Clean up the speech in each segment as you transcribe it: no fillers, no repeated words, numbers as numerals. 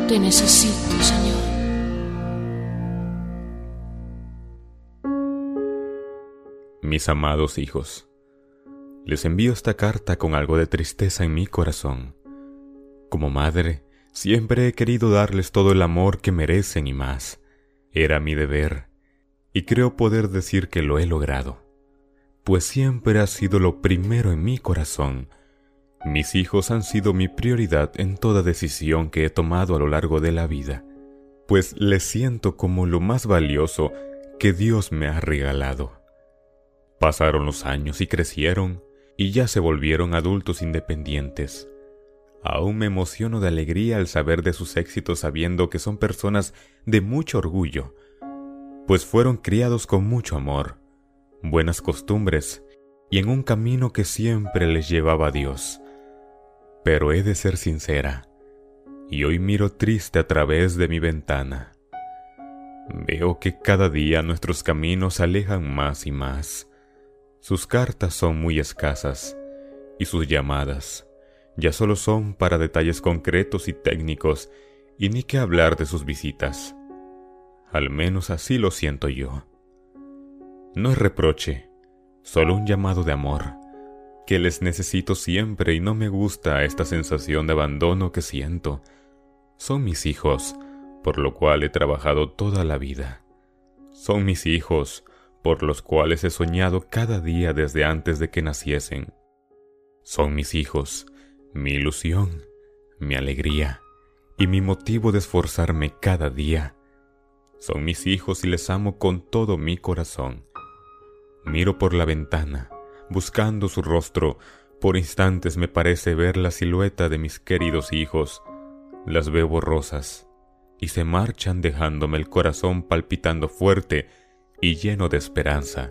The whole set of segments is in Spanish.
Te necesito, Señor. Mis amados hijos, les envío esta carta con algo de tristeza en mi corazón. Como madre, siempre he querido darles todo el amor que merecen y más. Era mi deber, y creo poder decir que lo he logrado, pues siempre ha sido lo primero en mi corazón. Mis hijos han sido mi prioridad en toda decisión que he tomado a lo largo de la vida, pues les siento como lo más valioso que Dios me ha regalado. Pasaron los años y crecieron, y ya se volvieron adultos independientes. Aún me emociono de alegría al saber de sus éxitos sabiendo que son personas de mucho orgullo, pues fueron criados con mucho amor, buenas costumbres y en un camino que siempre les llevaba a Dios. Pero he de ser sincera, y hoy miro triste a través de mi ventana. Veo que cada día nuestros caminos se alejan más y más. Sus cartas son muy escasas, y sus llamadas ya solo son para detalles concretos y técnicos, y ni que hablar de sus visitas. Al menos así lo siento yo. No es reproche, solo un llamado de amor, que les necesito siempre y no me gusta esta sensación de abandono que siento. Son mis hijos, por lo cual he trabajado toda la vida. Son mis hijos, por los cuales he soñado cada día desde antes de que naciesen. Son mis hijos, mi ilusión, mi alegría y mi motivo de esforzarme cada día. Son mis hijos y les amo con todo mi corazón. Miro por la ventana, buscando su rostro. Por instantes me parece ver la silueta de mis queridos hijos. Las veo borrosas y se marchan dejándome el corazón palpitando fuerte y lleno de esperanza.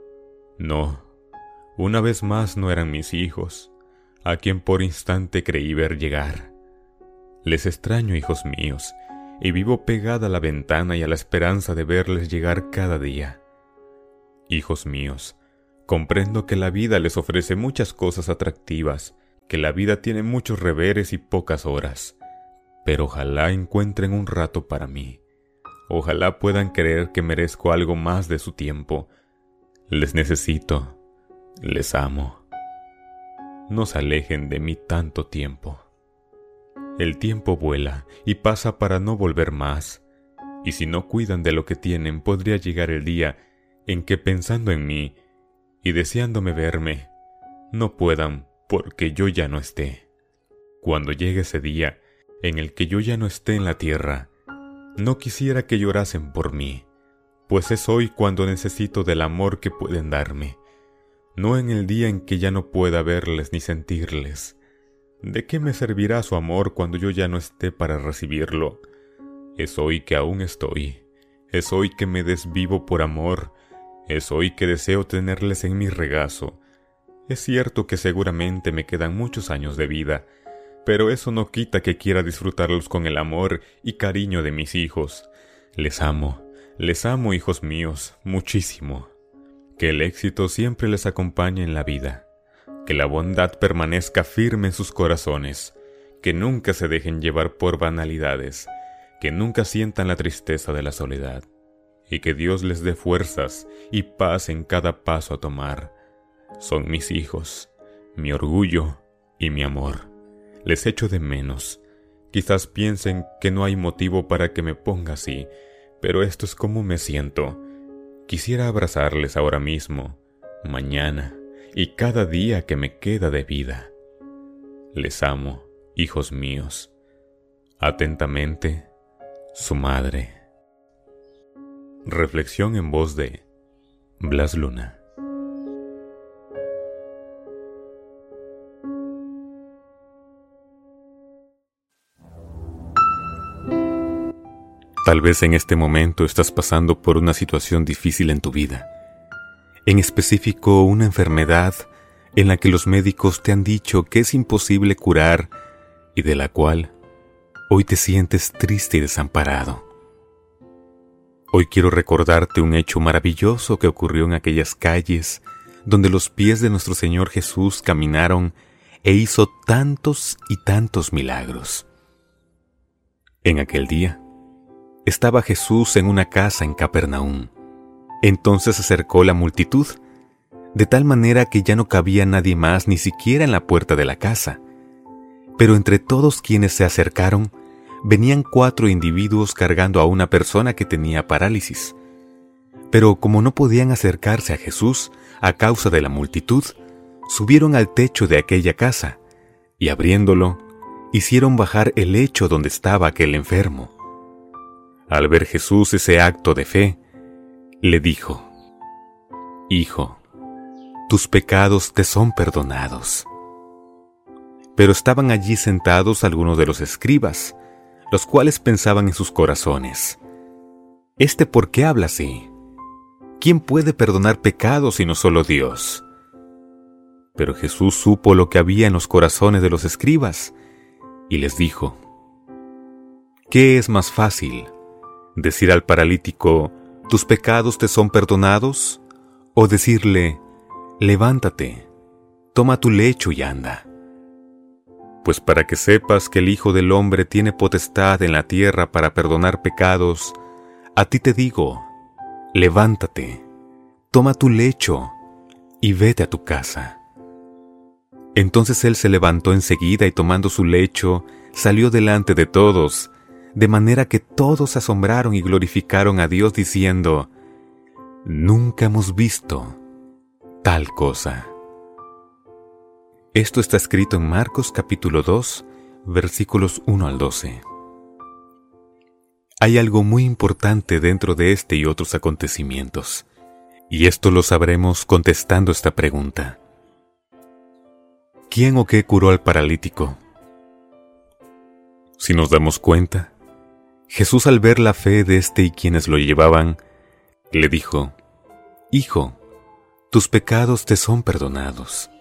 No, una vez más no eran mis hijos, a quien por instante creí ver llegar. Les extraño, hijos míos, y vivo pegada a la ventana y a la esperanza de verles llegar cada día. Hijos míos, comprendo que la vida les ofrece muchas cosas atractivas, que la vida tiene muchos reveres y pocas horas, pero ojalá encuentren un rato para mí. Ojalá puedan creer que merezco algo más de su tiempo. Les necesito, les amo. No se alejen de mí tanto tiempo. El tiempo vuela y pasa para no volver más, y si no cuidan de lo que tienen, podría llegar el día en que pensando en mí y deseándome verme, no puedan porque yo ya no esté. Cuando llegue ese día en el que yo ya no esté en la tierra, no quisiera que llorasen por mí, pues es hoy cuando necesito del amor que pueden darme, no en el día en que ya no pueda verles ni sentirles. ¿De qué me servirá su amor cuando yo ya no esté para recibirlo? Es hoy que aún estoy, es hoy que me desvivo por amor, es hoy que deseo tenerles en mi regazo. Es cierto que seguramente me quedan muchos años de vida, pero eso no quita que quiera disfrutarlos con el amor y cariño de mis hijos. Les amo, hijos míos, muchísimo. Que el éxito siempre les acompañe en la vida. Que la bondad permanezca firme en sus corazones. Que nunca se dejen llevar por banalidades. Que nunca sientan la tristeza de la soledad. Y que Dios les dé fuerzas y paz en cada paso a tomar. Son mis hijos, mi orgullo y mi amor. Les echo de menos. Quizás piensen que no hay motivo para que me ponga así, pero esto es como me siento. Quisiera abrazarles ahora mismo, mañana y cada día que me queda de vida. Les amo, hijos míos. Atentamente, su madre. Reflexión en voz de Blas Luna. Tal vez en este momento estás pasando por una situación difícil en tu vida, en específico una enfermedad en la que los médicos te han dicho que es imposible curar y de la cual hoy te sientes triste y desamparado. Hoy quiero recordarte un hecho maravilloso que ocurrió en aquellas calles donde los pies de nuestro Señor Jesús caminaron e hizo tantos y tantos milagros. En aquel día, estaba Jesús en una casa en Capernaum. Entonces se acercó la multitud, de tal manera que ya no cabía nadie más ni siquiera en la puerta de la casa. Pero entre todos quienes se acercaron, venían 4 individuos cargando a una persona que tenía parálisis. Pero como no podían acercarse a Jesús a causa de la multitud, subieron al techo de aquella casa, y abriéndolo, hicieron bajar el lecho donde estaba aquel enfermo. Al ver Jesús ese acto de fe, le dijo: «Hijo, tus pecados te son perdonados». Pero estaban allí sentados algunos de los escribas, los cuales pensaban en sus corazones: «¿Este por qué habla así? ¿Quién puede perdonar pecados sino solo Dios?». Pero Jesús supo lo que había en los corazones de los escribas, y les dijo: «¿Qué es más fácil? ¿Decir al paralítico, tus pecados te son perdonados? ¿O decirle, levántate, toma tu lecho y anda? Pues para que sepas que el Hijo del Hombre tiene potestad en la tierra para perdonar pecados, a ti te digo, levántate, toma tu lecho y vete a tu casa». Entonces él se levantó enseguida y tomando su lecho, salió delante de todos, de manera que todos se asombraron y glorificaron a Dios diciendo: «Nunca hemos visto tal cosa». Esto está escrito en Marcos capítulo 2, versículos 1 al 12. Hay algo muy importante dentro de este y otros acontecimientos, y esto lo sabremos contestando esta pregunta: ¿quién o qué curó al paralítico? Si nos damos cuenta, Jesús, al ver la fe de este y quienes lo llevaban, le dijo: «Hijo, tus pecados te son perdonados».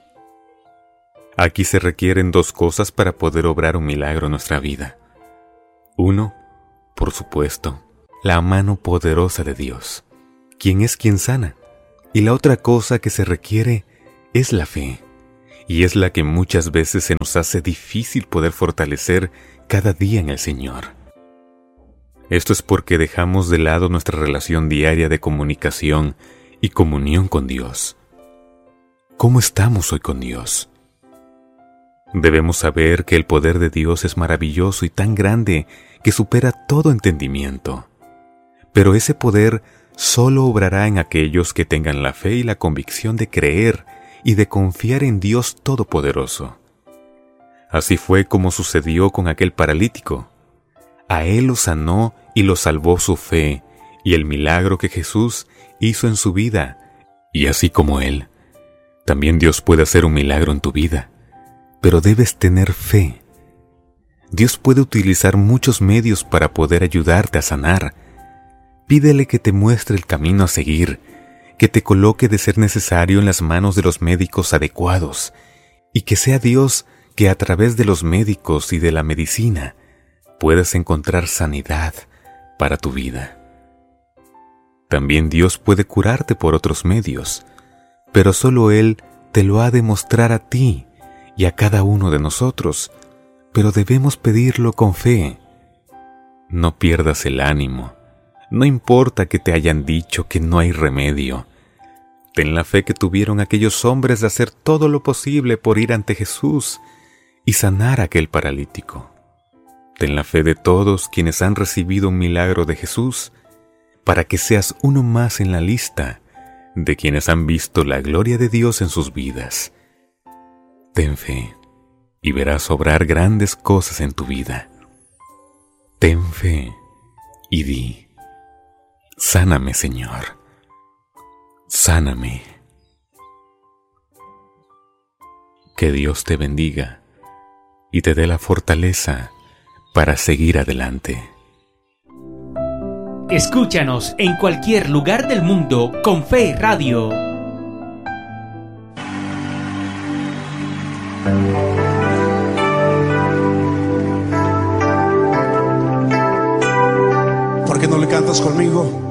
Aquí se requieren 2 cosas para poder obrar un milagro en nuestra vida. 1, por supuesto, la mano poderosa de Dios, quien es quien sana. Y la otra cosa que se requiere es la fe, y es la que muchas veces se nos hace difícil poder fortalecer cada día en el Señor. Esto es porque dejamos de lado nuestra relación diaria de comunicación y comunión con Dios. ¿Cómo estamos hoy con Dios? Debemos saber que el poder de Dios es maravilloso y tan grande que supera todo entendimiento. Pero ese poder solo obrará en aquellos que tengan la fe y la convicción de creer y de confiar en Dios Todopoderoso. Así fue como sucedió con aquel paralítico. A él lo sanó y lo salvó su fe y el milagro que Jesús hizo en su vida. Y así como él, también Dios puede hacer un milagro en tu vida, pero debes tener fe. Dios puede utilizar muchos medios para poder ayudarte a sanar. Pídele que te muestre el camino a seguir, que te coloque de ser necesario en las manos de los médicos adecuados, y que sea Dios que a través de los médicos y de la medicina puedas encontrar sanidad para tu vida. También Dios puede curarte por otros medios, pero solo Él te lo ha de mostrar a ti y a cada uno de nosotros, pero debemos pedirlo con fe. No pierdas el ánimo, no importa que te hayan dicho que no hay remedio. Ten la fe que tuvieron aquellos hombres de hacer todo lo posible por ir ante Jesús y sanar a aquel paralítico. Ten la fe de todos quienes han recibido un milagro de Jesús, para que seas uno más en la lista de quienes han visto la gloria de Dios en sus vidas. Ten fe y verás obrar grandes cosas en tu vida. Ten fe y di: sáname, Señor, sáname. Que Dios te bendiga y te dé la fortaleza para seguir adelante. Escúchanos en cualquier lugar del mundo con Fe Radio. ¿Por qué no le cantas conmigo?